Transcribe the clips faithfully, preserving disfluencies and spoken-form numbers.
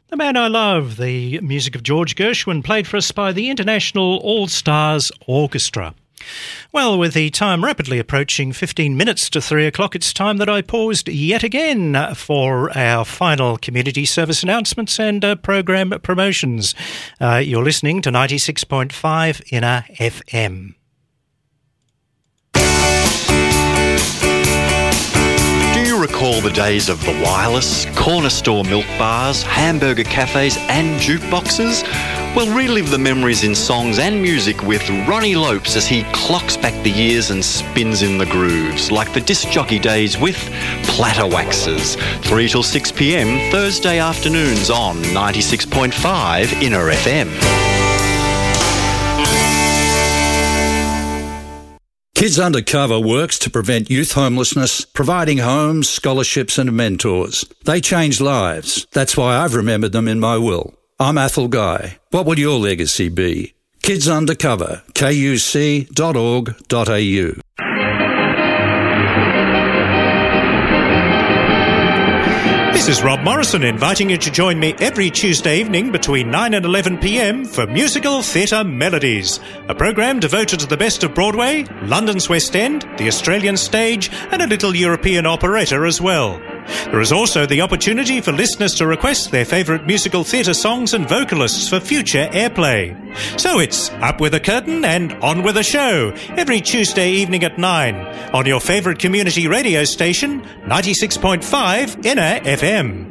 The Man I Love, the music of George Gershwin, played for us by the International All-Stars Orchestra. Well, with the time rapidly approaching fifteen minutes to three o'clock, it's time that I paused yet again for our final community service announcements and uh, program promotions. Uh, you're listening to ninety-six point five Inner F M. Recall the days of the wireless, corner store milk bars, hamburger cafes and jukeboxes? Well, relive the memories in songs and music with Ronnie Lopes as he clocks back the years and spins in the grooves, like the disc jockey days with Platter Waxes. three till six p.m. Thursday afternoons on ninety-six point five Inner F M. Kids Undercover works to prevent youth homelessness, providing homes, scholarships and mentors. They change lives. That's why I've remembered them in my will. I'm Athol Guy. What would your legacy be? Kids Undercover, k u c dot org dot a u. This is Rob Morrison inviting you to join me every Tuesday evening between nine and eleven p.m. for Musical Theatre Melodies, a programme devoted to the best of Broadway, London's West End, the Australian stage and a little European operetta as well. There is also the opportunity for listeners to request their favourite musical theatre songs and vocalists for future airplay. So it's up with a curtain and on with a show every Tuesday evening at nine on your favourite community radio station, ninety-six point five Inner F M.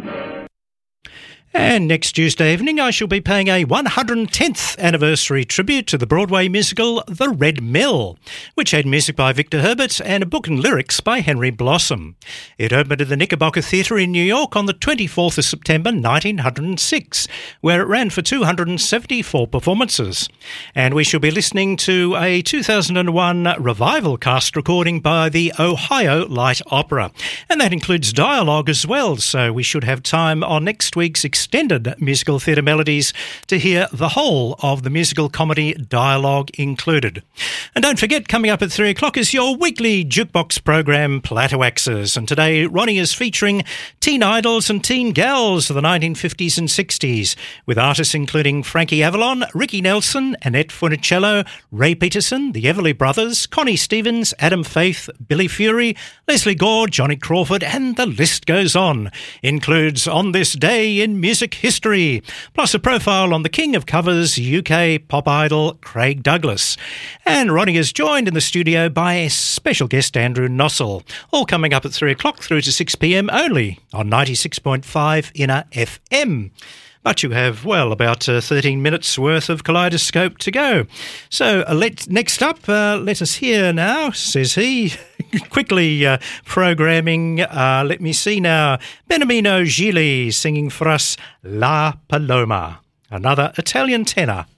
And next Tuesday evening, I shall be paying a one hundred tenth anniversary tribute to the Broadway musical The Red Mill, which had music by Victor Herbert and a book and lyrics by Henry Blossom. It opened at the Knickerbocker Theatre in New York on the twenty-fourth of September nineteen oh six, where it ran for two hundred seventy-four performances. And we shall be listening to a two thousand one revival cast recording by the Ohio Light Opera. And that includes dialogue as well, so we should have time on next week's extended musical theatre melodies to hear the whole of the musical comedy dialogue included. And don't forget, coming up at three o'clock is your weekly jukebox program, Platter Waxes. And today, Ronnie is featuring teen idols and teen gals of the nineteen fifties and sixties, with artists including Frankie Avalon, Ricky Nelson, Annette Funicello, Ray Peterson, the Everly Brothers, Connie Stevens, Adam Faith, Billy Fury, Leslie Gore, Johnny Crawford, and the list goes on. Includes On This Day in Music History, plus a profile on the king of covers, U K pop idol Craig Douglas. And Ronnie is joined in the studio by a special guest, Andrew Nossel, all coming up at three o'clock through to six p.m. only on ninety-six point five Inner F M. But you have, well, about uh, thirteen minutes worth of Kaleidoscope to go. So uh, let, next up, uh, let us hear now, says he, quickly uh, programming, uh, let me see now, Beniamino Gigli singing for us La Paloma, another Italian tenor.